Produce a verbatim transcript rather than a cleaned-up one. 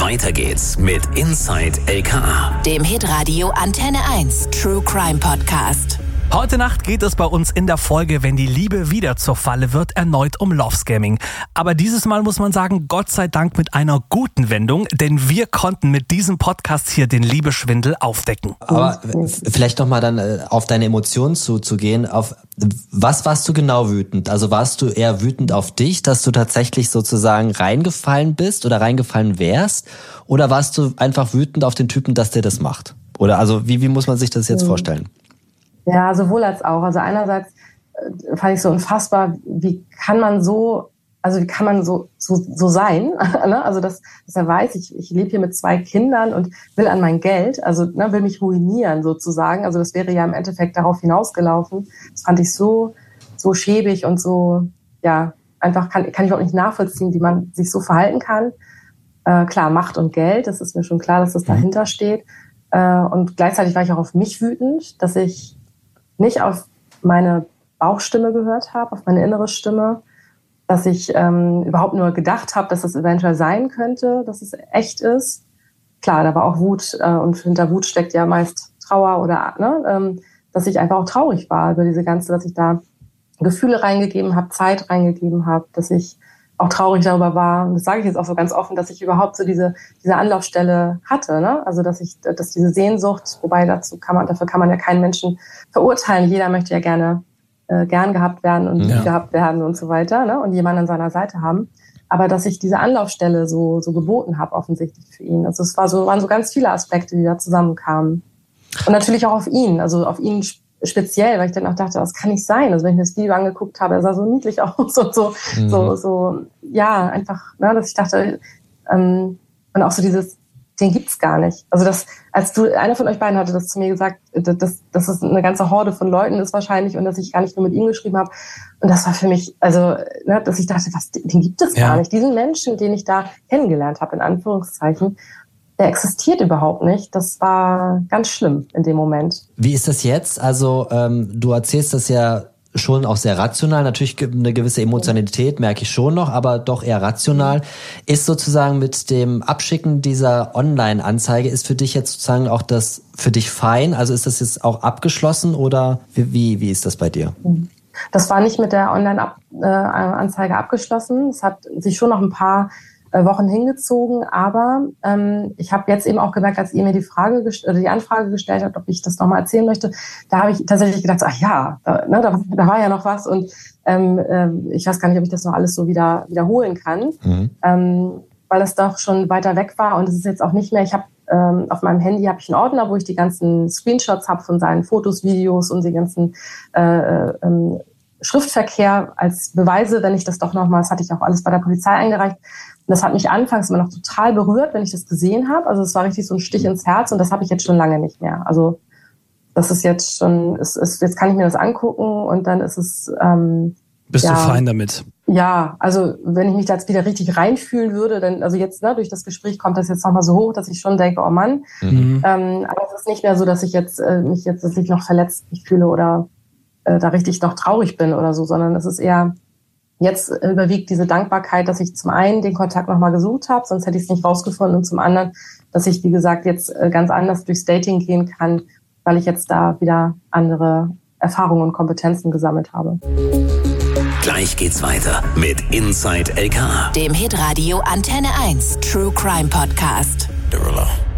Weiter geht's mit Inside L K A, dem Hitradio Antenne eins True Crime Podcast. Heute Nacht geht es bei uns in der Folge, wenn die Liebe wieder zur Falle wird, erneut um Love-Scamming. Aber dieses Mal muss man sagen, Gott sei Dank mit einer guten Wendung, denn wir konnten mit diesem Podcast hier den Liebeschwindel aufdecken. Aber vielleicht nochmal dann auf deine Emotionen zuzugehen. Auf was warst du genau wütend? Also warst du eher wütend auf dich, dass du tatsächlich sozusagen reingefallen bist oder reingefallen wärst? Oder warst du einfach wütend auf den Typen, dass der das macht? Oder also wie, wie muss man sich das jetzt vorstellen? Ja, sowohl als auch. Also einerseits äh, fand ich so unfassbar, wie kann man so, also wie kann man so so, so sein? ne? Also dass, dass er weiß, ich, ich lebe hier mit zwei Kindern und will an mein Geld, also ne, will mich ruinieren sozusagen. Also das wäre ja im Endeffekt darauf hinausgelaufen. Das fand ich so so schäbig und so, ja, einfach kann, kann ich auch nicht nachvollziehen, wie man sich so verhalten kann. Äh, klar, Macht und Geld, das ist mir schon klar, dass das dahinter steht. Äh, und gleichzeitig war ich auch auf mich wütend, dass ich nicht auf meine Bauchstimme gehört habe, auf meine innere Stimme, dass ich ähm, überhaupt nur gedacht habe, dass es eventuell sein könnte, dass es echt ist. Klar, da war auch Wut äh, und hinter Wut steckt ja meist Trauer oder ne, ähm, dass ich einfach auch traurig war über diese ganze, dass ich da Gefühle reingegeben habe, Zeit reingegeben habe, dass ich auch traurig darüber war, und das sage ich jetzt auch so ganz offen, dass ich überhaupt so diese diese Anlaufstelle hatte, ne? Also dass ich, dass diese Sehnsucht, wobei dazu kann man, dafür kann man ja keinen Menschen verurteilen. Jeder möchte ja gerne äh, gern gehabt werden und lieb ja. gehabt werden und so weiter, ne? Und jemanden an seiner Seite haben. Aber dass ich diese Anlaufstelle so so geboten habe offensichtlich für ihn. Also es war so waren so ganz viele Aspekte, die da zusammenkamen. Und natürlich auch auf ihn, also auf ihn speziell, weil ich dann auch dachte, das kann nicht sein. Also wenn ich mir das Video angeguckt habe, er sah so niedlich aus und so, mhm. so, so, ja, einfach, ne, dass ich dachte, ähm, und auch so dieses, den gibt's gar nicht. Also das, als du, einer von euch beiden hatte das zu mir gesagt, dass, dass es eine ganze Horde von Leuten ist wahrscheinlich und dass ich gar nicht nur mit ihm geschrieben habe. Und das war für mich, also, ne, dass ich dachte, was, den gibt es ja. gar nicht. Diesen Menschen, den ich da kennengelernt habe, in Anführungszeichen, der existiert überhaupt nicht. Das war ganz schlimm in dem Moment. Wie ist das jetzt? Also ähm, du erzählst das ja schon auch sehr rational. Natürlich eine gewisse Emotionalität merke ich schon noch, aber doch eher rational. Ist sozusagen mit dem Abschicken dieser Online-Anzeige, ist für dich jetzt sozusagen auch das für dich fein? Also ist das jetzt auch abgeschlossen oder wie, wie ist das bei dir? Das war nicht mit der Online-Anzeige abgeschlossen. Es hat sich schon noch ein paar Wochen hingezogen, aber ähm, ich habe jetzt eben auch gemerkt, als ihr mir die Frage gest- oder die Anfrage gestellt habt, ob ich das nochmal erzählen möchte, da habe ich tatsächlich gedacht, ach ja, da, ne, da, da war ja noch was und ähm, äh, ich weiß gar nicht, ob ich das noch alles so wieder wiederholen kann, mhm. ähm, weil es doch schon weiter weg war und es ist jetzt auch nicht mehr, ich habe ähm, auf meinem Handy habe ich einen Ordner, wo ich die ganzen Screenshots habe von seinen Fotos, Videos und die ganzen äh, ähm, Schriftverkehr als Beweise, wenn ich das doch nochmal, das hatte ich auch alles bei der Polizei eingereicht. Und das hat mich anfangs immer noch total berührt, wenn ich das gesehen habe. Also es war richtig so ein Stich ins Herz und das habe ich jetzt schon lange nicht mehr. Also das ist jetzt schon, ist, ist, jetzt kann ich mir das angucken und dann ist es... Ähm, Bist ja, du fein damit? Ja, also wenn ich mich da jetzt wieder richtig reinfühlen würde, dann, also jetzt ne, durch das Gespräch kommt das jetzt nochmal so hoch, dass ich schon denke, oh Mann. Mhm. Ähm, aber es ist nicht mehr so, dass ich jetzt äh, mich jetzt wirklich noch verletzt fühle oder äh, da richtig noch traurig bin oder so, sondern es ist eher... Jetzt überwiegt diese Dankbarkeit, dass ich zum einen den Kontakt nochmal gesucht habe, sonst hätte ich es nicht rausgefunden. Und zum anderen, dass ich, wie gesagt, jetzt ganz anders durchs Dating gehen kann, weil ich jetzt da wieder andere Erfahrungen und Kompetenzen gesammelt habe. Gleich geht's weiter mit Inside L K A, dem Hitradio Antenne eins True Crime Podcast. Derulo.